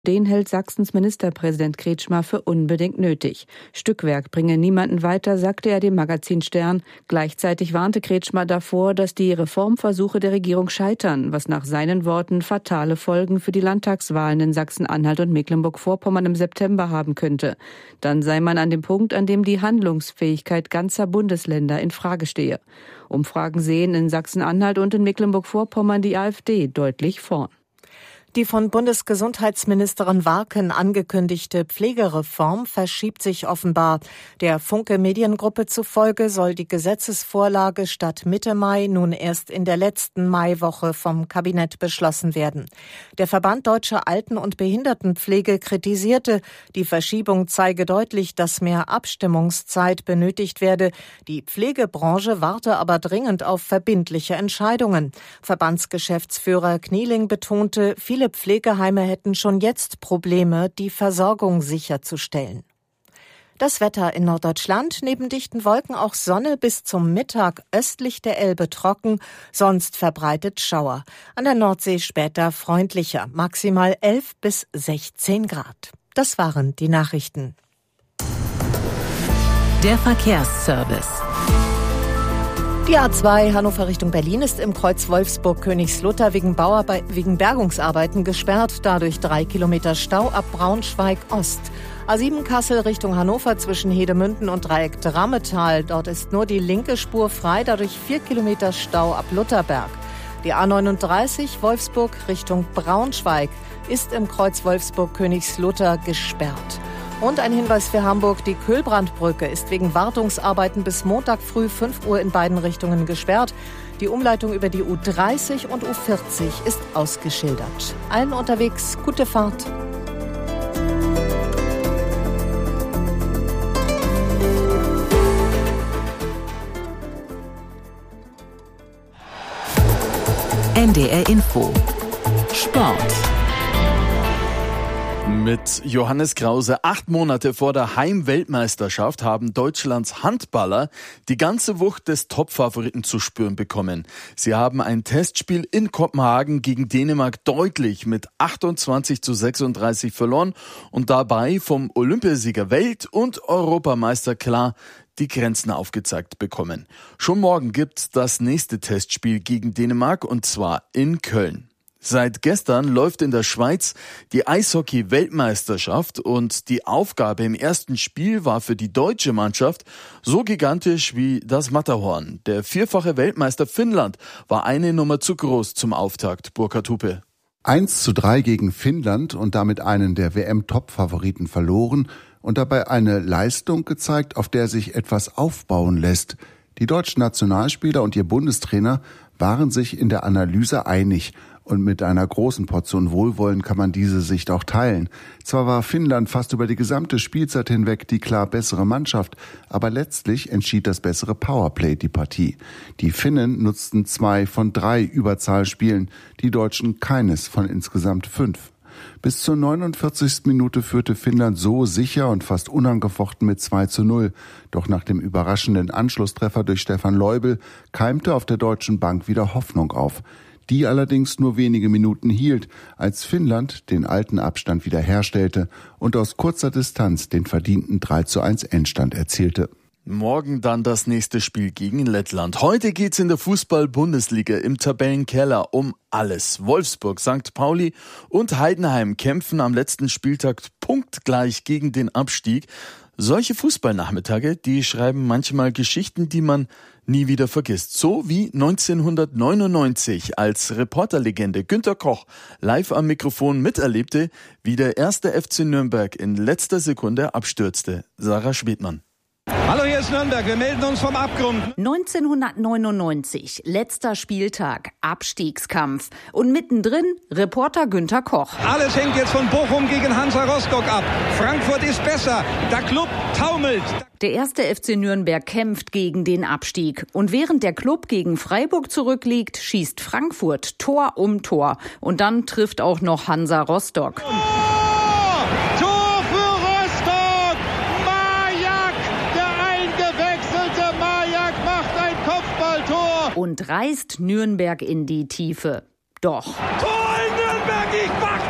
Den hält Sachsens Ministerpräsident Kretschmer für unbedingt nötig. Stückwerk bringe niemanden weiter, sagte er dem Magazin Stern. Gleichzeitig warnte Kretschmer davor, dass die Reformversuche der Regierung scheitern, was nach seinen Worten fatale Folgen für die Landtagswahlen in Sachsen-Anhalt und Mecklenburg-Vorpommern im September haben könnte. Dann sei man an dem Punkt, an dem die Handlungsfähigkeit ganzer Bundesländer in Frage stehe. Umfragen sehen in Sachsen-Anhalt und in Mecklenburg-Vorpommern die AfD deutlich vorn. Die von Bundesgesundheitsministerin Warken angekündigte Pflegereform verschiebt sich offenbar. Der Funke Mediengruppe zufolge soll die Gesetzesvorlage statt Mitte Mai nun erst in der letzten Maiwoche vom Kabinett beschlossen werden. Der Verband Deutscher Alten- und Behindertenpflege kritisierte, die Verschiebung zeige deutlich, dass mehr Abstimmungszeit benötigt werde. Die Pflegebranche warte aber dringend auf verbindliche Entscheidungen. Verbandsgeschäftsführer Knieling betonte, viele Pflegeheime hätten schon jetzt Probleme, die Versorgung sicherzustellen. Das Wetter in Norddeutschland, neben dichten Wolken auch Sonne, bis zum Mittag östlich der Elbe trocken, sonst verbreitet Schauer. An der Nordsee später freundlicher, maximal 11 bis 16 Grad. Das waren die Nachrichten. Der Verkehrsservice. Die A2 Hannover Richtung Berlin ist im Kreuz Wolfsburg-Königslutter wegen Bergungsarbeiten gesperrt. Dadurch 3 Kilometer Stau ab Braunschweig Ost. A7 Kassel Richtung Hannover zwischen Hedemünden und Dreieck Drammetal. Dort ist nur die linke Spur frei, dadurch 4 Kilometer Stau ab Lutherberg. Die A39 Wolfsburg Richtung Braunschweig ist im Kreuz Wolfsburg-Königslutter gesperrt. Und ein Hinweis für Hamburg, die Köhlbrandbrücke ist wegen Wartungsarbeiten bis Montag früh 5 Uhr in beiden Richtungen gesperrt. Die Umleitung über die U30 und U40 ist ausgeschildert. Allen unterwegs gute Fahrt. NDR Info. Sport. Mit Johannes Krause. 8 Monate vor der Heimweltmeisterschaft haben Deutschlands Handballer die ganze Wucht des Topfavoriten zu spüren bekommen. Sie haben ein Testspiel in Kopenhagen gegen Dänemark deutlich mit 28:36 verloren und dabei vom Olympiasieger Welt- und Europameister klar die Grenzen aufgezeigt bekommen. Schon morgen gibt's das nächste Testspiel gegen Dänemark und zwar in Köln. Seit gestern läuft in der Schweiz die Eishockey-Weltmeisterschaft und die Aufgabe im ersten Spiel war für die deutsche Mannschaft so gigantisch wie das Matterhorn. Der 4-fache Weltmeister Finnland war eine Nummer zu groß zum Auftakt. Burkhard Hupe. 1:3 gegen Finnland und damit einen der WM-Top-Favoriten verloren und dabei eine Leistung gezeigt, auf der sich etwas aufbauen lässt. Die deutschen Nationalspieler und ihr Bundestrainer waren sich in der Analyse einig. Und mit einer großen Portion Wohlwollen kann man diese Sicht auch teilen. Zwar war Finnland fast über die gesamte Spielzeit hinweg die klar bessere Mannschaft, aber letztlich entschied das bessere Powerplay die Partie. Die Finnen nutzten 2 von 3 Überzahlspielen, die Deutschen keines von insgesamt 5. Bis zur 49. Minute führte Finnland so sicher und fast unangefochten mit 2:0. Doch nach dem überraschenden Anschlusstreffer durch Stefan Leubel keimte auf der deutschen Bank wieder Hoffnung auf. Die allerdings nur wenige Minuten hielt, als Finnland den alten Abstand wiederherstellte und aus kurzer Distanz den verdienten 3:1 Endstand erzielte. Morgen dann das nächste Spiel gegen Lettland. Heute geht's in der Fußball-Bundesliga im Tabellenkeller um alles. Wolfsburg, St. Pauli und Heidenheim kämpfen am letzten Spieltag punktgleich gegen den Abstieg. Solche Fußballnachmittage, die schreiben manchmal Geschichten, die man nie wieder vergisst. So wie 1999, als Reporterlegende Günter Koch live am Mikrofon miterlebte, wie der 1. FC Nürnberg in letzter Sekunde abstürzte. Sarah Schwedmann. Hallo, hier ist Nürnberg. Wir melden uns vom Abgrund. 1999, letzter Spieltag, Abstiegskampf. Und mittendrin Reporter Günter Koch. Alles hängt jetzt von Bochum gegen Hansa Rostock ab. Frankfurt ist besser. Der Club taumelt. Der 1. FC Nürnberg kämpft gegen den Abstieg. Und während der Club gegen Freiburg zurückliegt, schießt Frankfurt Tor um Tor. Und dann trifft auch noch Hansa Rostock. Und reißt Nürnberg in die Tiefe. Doch. Tor in Nürnberg, ich mach